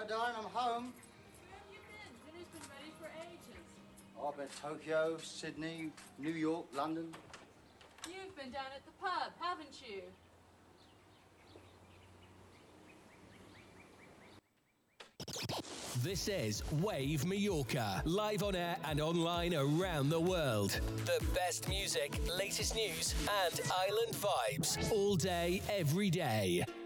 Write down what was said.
Hi, darling, I'm home. Where have you been? Dinner's been ready for ages. I've been to Tokyo, Sydney, New York, London. You've been down at the pub, haven't you? This is Wave Mallorca, live on air and online around the world. The best music, latest news, and island vibes all day, every day.